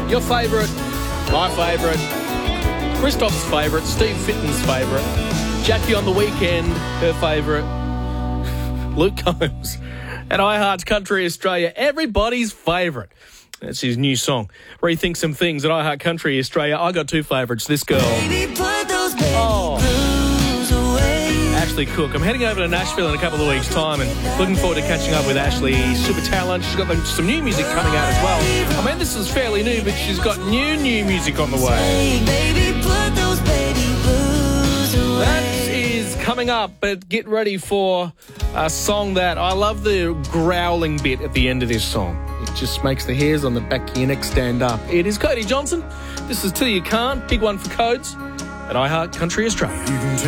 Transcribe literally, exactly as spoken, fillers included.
Your favourite, my favourite, Christoph's favourite, Steve Fitton's favourite, Jackie on the Weekend, her favourite, Luke Combs, and iHeart Country Australia, everybody's favourite. That's his new song. Rethink Some Things at iHeart Country Australia. I got two favourites. This girl. Baby, put those baby Oh. blues away. Ashley Cook. I'm heading over to Nashville in a couple of weeks' time and looking forward to catching up with Ashley. Super talent. She's got some new music coming out as well. I mean, this is fairly new, but she's got new, new music on the way. Baby, put those baby blues away. That is coming up, but get ready for a song that I love the growling bit at the end of this song. It just makes the hairs on the back of your neck stand up. It is Cody Johnson. This is Till You Can't. Big one for Codes at iHeart Country Australia.